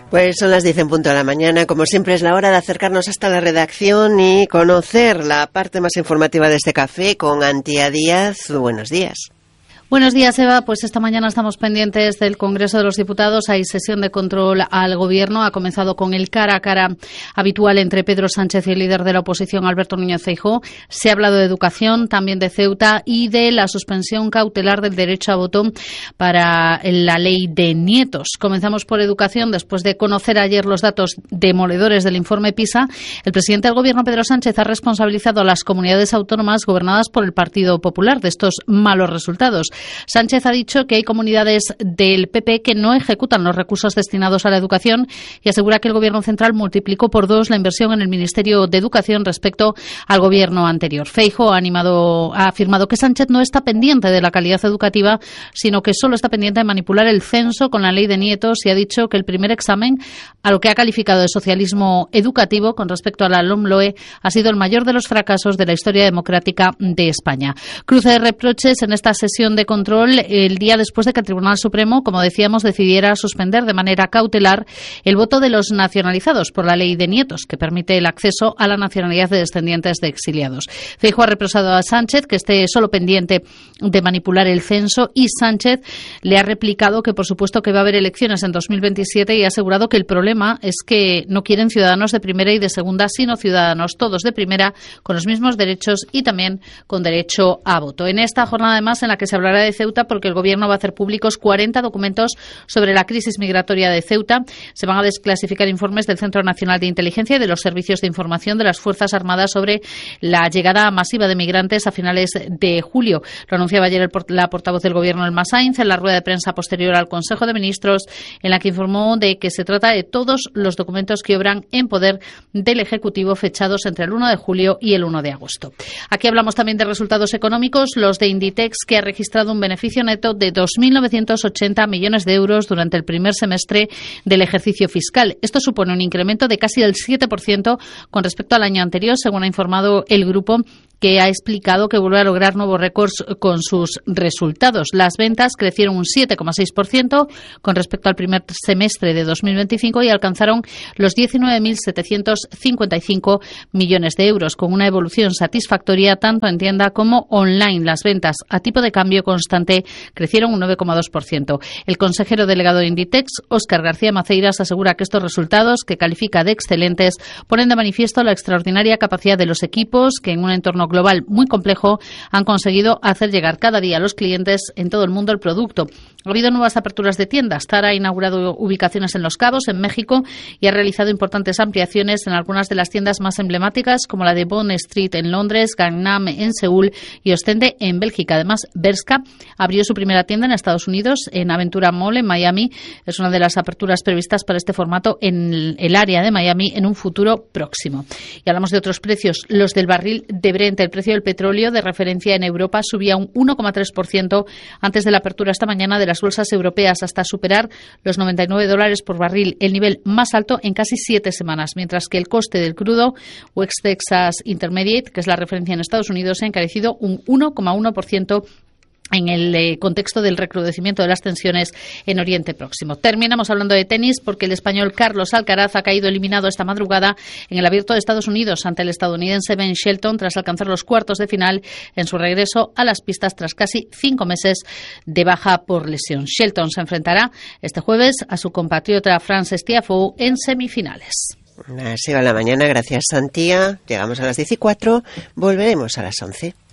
Pues son las 10 en punto de la mañana. Como siempre es la hora de acercarnos hasta la redacción y conocer la parte más informativa de este café con Antía Díaz. Buenos días. Buenos días, Eva. Pues esta mañana estamos pendientes del Congreso de los Diputados. Hay sesión de control al Gobierno. Ha comenzado con el cara a cara habitual entre Pedro Sánchez y el líder de la oposición, Alberto Núñez Feijóo. Se ha hablado de educación, también de Ceuta y de la suspensión cautelar del derecho a voto para la ley de nietos. Comenzamos por educación. Después de conocer ayer los datos demoledores del informe PISA, el presidente del Gobierno, Pedro Sánchez, ha responsabilizado a las comunidades autónomas gobernadas por el Partido Popular de estos malos resultados. Sánchez ha dicho que hay comunidades del PP que no ejecutan los recursos destinados a la educación y asegura que el Gobierno central multiplicó por 2 la inversión en el Ministerio de Educación respecto al Gobierno anterior. Feijóo ha afirmado que Sánchez no está pendiente de la calidad educativa, sino que solo está pendiente de manipular el censo con la ley de nietos y ha dicho que el primer examen, a lo que ha calificado de socialismo educativo con respecto a la LOMLOE, ha sido el mayor de los fracasos de la historia democrática de España. Cruce de reproches en esta sesión de control el día después de que el Tribunal Supremo, como decíamos, decidiera suspender de manera cautelar el voto de los nacionalizados por la ley de nietos, que permite el acceso a la nacionalidad de descendientes de exiliados. Feijóo ha reprochado a Sánchez que esté solo pendiente de manipular el censo y Sánchez le ha replicado que por supuesto que va a haber elecciones en 2027 y ha asegurado que el problema es que no quieren ciudadanos de primera y de segunda, sino ciudadanos todos de primera con los mismos derechos y también con derecho a voto. En esta jornada, además, en la que se hablará de Ceuta, porque el Gobierno va a hacer públicos 40 documentos sobre la crisis migratoria de Ceuta. Se van a desclasificar informes del Centro Nacional de Inteligencia y de los servicios de información de las Fuerzas Armadas sobre la llegada masiva de migrantes a finales de julio. Lo anunciaba ayer la portavoz del Gobierno, Elma Sainz, en la rueda de prensa posterior al Consejo de Ministros, en la que informó de que se trata de todos los documentos que obran en poder del Ejecutivo fechados entre el 1 de julio y el 1 de agosto. Aquí hablamos también de resultados económicos, los de Inditex, que ha registrado un beneficio neto de 2.980 millones de euros durante el primer semestre del ejercicio fiscal. Esto supone un incremento de casi el 7% con respecto al año anterior, según ha informado el grupo, que ha explicado que vuelve a lograr nuevos récords con sus resultados. Las ventas crecieron un 7,6% con respecto al primer semestre de 2025 y alcanzaron los 19.755 millones de euros, con una evolución satisfactoria tanto en tienda como online. Las ventas a tipo de cambio constante crecieron un 9,2%. El consejero delegado de Inditex, Óscar García Maceiras, asegura que estos resultados, que califica de excelentes, ponen de manifiesto la extraordinaria capacidad de los equipos que en un entorno global muy complejo han conseguido hacer llegar cada día a los clientes en todo el mundo el producto. Ha habido nuevas aperturas de tiendas. Zara ha inaugurado ubicaciones en Los Cabos, en México, y ha realizado importantes ampliaciones en algunas de las tiendas más emblemáticas, como la de Bond Street en Londres, Gangnam en Seúl y Ostende en Bélgica. Además, Bershka abrió su primera tienda en Estados Unidos, en Aventura Mall, en Miami. Es una de las aperturas previstas para este formato en el área de Miami en un futuro próximo. Y hablamos de otros precios. Los del barril de Brent. El precio del petróleo de referencia en Europa subía un 1,3% antes de la apertura esta mañana de las bolsas europeas, hasta superar los $99 por barril, el nivel más alto en casi 7 semanas, mientras que el coste del crudo West Texas Intermediate, que es la referencia en Estados Unidos, se ha encarecido un 1,1% en el contexto del recrudecimiento de las tensiones en Oriente Próximo. Terminamos hablando de tenis porque el español Carlos Alcaraz ha caído eliminado esta madrugada en el Abierto de Estados Unidos ante el estadounidense Ben Shelton tras alcanzar los cuartos de final en su regreso a las pistas tras casi 5 meses de baja por lesión. Shelton se enfrentará este jueves a su compatriota Frances Tiafoe en semifinales. Así va la mañana. Gracias, Antía. Llegamos a las 10:04. Volveremos a las 11.